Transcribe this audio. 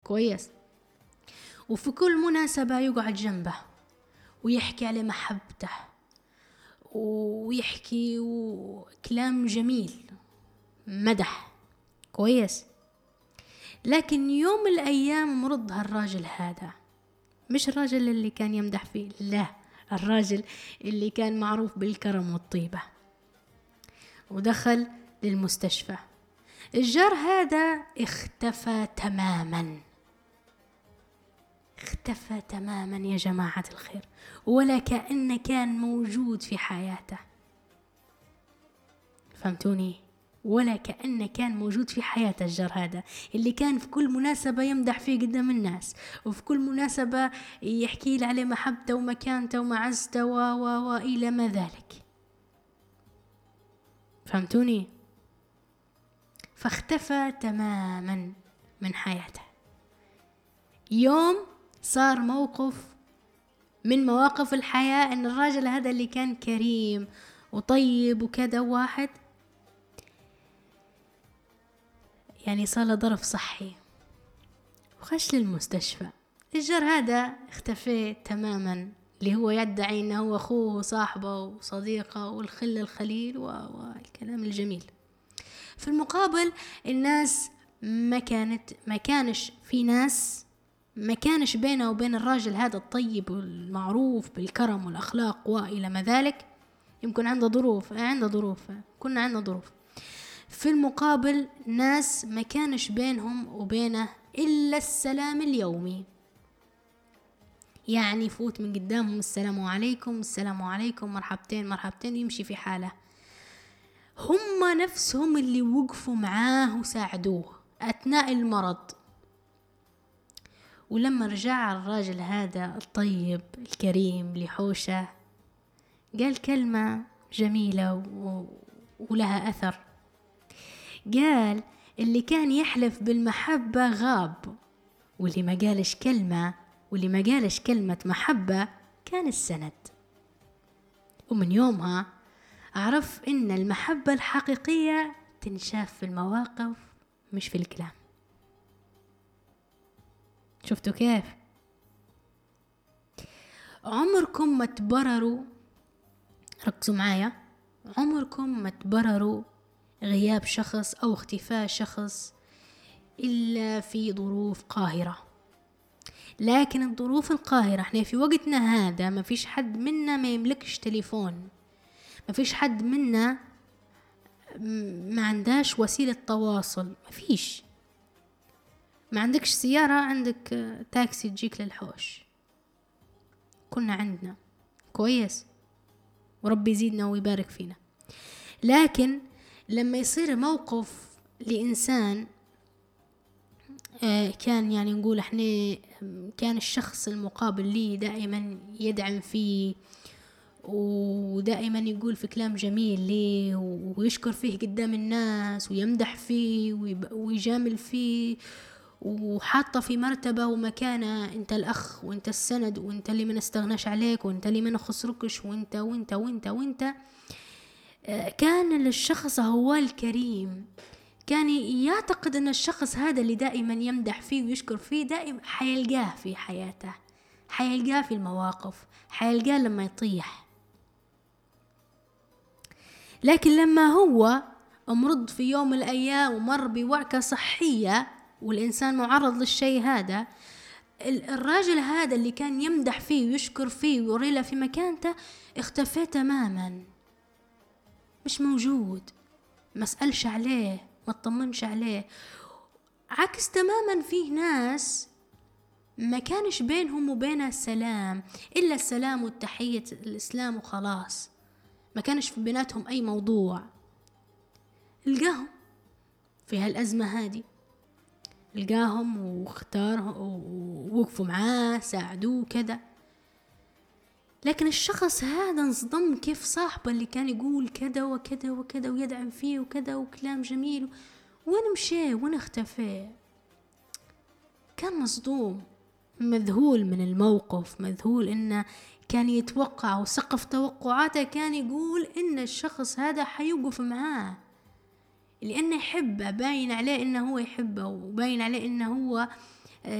كويس. وفي كل مناسبة يقعد جنبه ويحكي على محبته ويحكي كلام جميل، مدح، كويس. لكن يوم من الأيام مرض هالراجل هذا، مش الراجل اللي كان يمدح فيه، لا، الراجل اللي كان معروف بالكرم والطيبة، ودخل للمستشفى. الجار هذا اختفى تماما، اختفى تماما يا جماعة الخير، ولا كأن كان موجود في حياته. فهمتوني؟ ولا كأن كان موجود في حياة الجار هذا اللي كان في كل مناسبة يمدح فيه قدام الناس، وفي كل مناسبة يحكي له على محبته ومكانته ومعزته وإلى ما ذلك. فهمتوني؟ فاختفى تماما من حياته. يوم صار موقف من مواقف الحياة ان الراجل هذا اللي كان كريم وطيب وكذا، واحد يعني صار له ظرف صحي وخش للمستشفى. الجار هذا اختفى تماما، اللي هو يدعي انه هو اخوه وصاحبه وصديقه والخل الخليل والكلام الجميل. في المقابل الناس ما كانش بينه وبين الراجل هذا الطيب والمعروف بالكرم والأخلاق وإلى ما ذلك. يمكن عنده ظروف، كنا عندنا ظروف. في المقابل ناس ما كانش بينهم وبينه إلا السلام اليومي، يعني يفوت من قدامهم السلام عليكم السلام عليكم، مرحبتين مرحبتين، يمشي في حاله. هم نفسهم اللي وقفوا معاه وساعدوه أثناء المرض. ولما رجع الراجل هذا الطيب الكريم لحوشه، قال كلمة جميلة ولها أثر. قال اللي كان يحلف بالمحبة غاب، واللي ما قالش كلمة محبة كان السند. ومن يومها أعرف إن المحبة الحقيقية تنشاف في المواقف مش في الكلام. شفتوا كيف؟ عمركم ما تبرروا، ركزوا معايا، عمركم ما تبرروا غياب شخص أو اختفاء شخص إلا في ظروف قاهرة. لكن الظروف القاهرة، احنا في وقتنا هذا ما فيش حد منا ما يملكش تليفون، ما فيش حد منا ما عندهاش وسيلة تواصل، ما فيش. ما عندكش سيارة، عندك تاكسي تجيك للحوش. كنا عندنا كويس، وربي يزيدنا ويبارك فينا. لكن لما يصير موقف لإنسان كان يعني نقول احنا كان الشخص المقابل لي دائما يدعم فيه ودائما يقول في كلام جميل ليه ويشكر فيه قدام الناس ويمدح فيه ويجامل فيه وحاطه في مرتبة ومكانة، انت الأخ وانت السند وانت اللي ما نستغناش عليك وانت اللي ما نخسركش وانت وانت وانت وانت. كان الشخص هو الكريم كان يعتقد ان الشخص هذا اللي دائما يمدح فيه ويشكر فيه دائما حيلقاه في حياته، حيلقاه في المواقف، حيلقاه لما يطيح. لكن لما هو امرض في يوم من الأيام ومر بوعكة صحية والإنسان معرض للشيء هذا، الراجل هذا اللي كان يمدح فيه ويشكر فيه ويوريله في مكانته اختفى تماما، مش موجود، ما سألش عليه، ما اطمنش عليه. عكس تماما فيه ناس ما كانش بينهم وبينه السلام إلا السلام والتحية الإسلام وخلاص، ما كانش في بيناتهم أي موضوع. لقاهم في هالأزمة هذه، لقاهم واختارهم ووقفوا معاه ساعدوه كذا. لكن الشخص هذا انصدم كيف صاحبه اللي كان يقول كذا وكذا وكذا ويدعم فيه وكذا وكلام جميل وين مشي وين اختفى. كان مصدوم، مذهول من الموقف، مذهول انه كان يتوقع وسقف توقعاته، كان يقول ان الشخص هذا حيوقف معاه لانه يحبه، باين عليه انه هو يحبه وباين عليه انه هو